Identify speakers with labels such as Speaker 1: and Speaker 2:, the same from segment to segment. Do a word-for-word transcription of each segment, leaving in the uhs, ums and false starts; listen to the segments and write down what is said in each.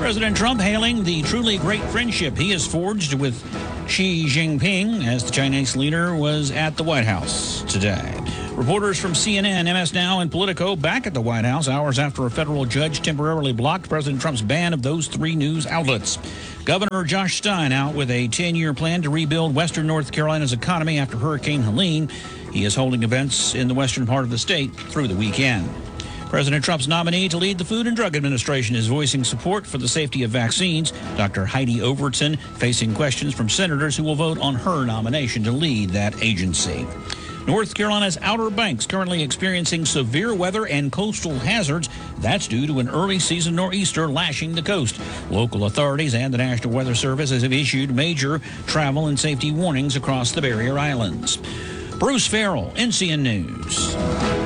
Speaker 1: President Trump hailing the truly great friendship he has forged with Xi Jinping as the Chinese leader was at the White House today. Reporters from C N N, M S Now, and Politico back at the White House hours after a federal judge temporarily blocked President Trump's ban of those three news outlets. Governor Josh Stein out with a ten-year plan to rebuild western North Carolina's economy after Hurricane Helene. He is holding events in the western part of the state through the weekend. President Trump's nominee to lead the Food and Drug Administration is voicing support for the safety of vaccines. Doctor Heidi Overton facing questions from senators who will vote on her nomination to lead that agency. North Carolina's Outer Banks currently experiencing severe weather and coastal hazards. That's due to an early season nor'easter lashing the coast. Local authorities and the National Weather Service have issued major travel and safety warnings across the barrier islands. Bruce Farrell, N C N News.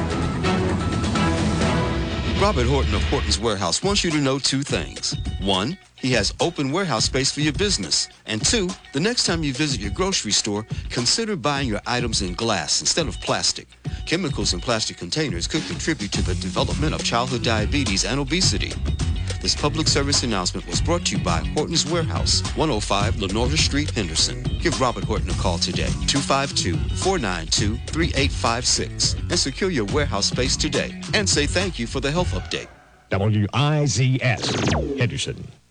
Speaker 2: Robert Horton of Horton's Warehouse wants you to know two things. One, he has open warehouse space for your business. And two, the next time you visit your grocery store, consider buying your items in glass instead of plastic. Chemicals in plastic containers could contribute to the development of childhood diabetes and obesity. This public service announcement was brought to you by Horton's Warehouse, one oh five Lenora Street, Henderson. Give Robert Horton a call today, two five two, four nine two, three eight five six, and secure your warehouse space today. And say thank you for the health update.
Speaker 3: W I Z S, Henderson.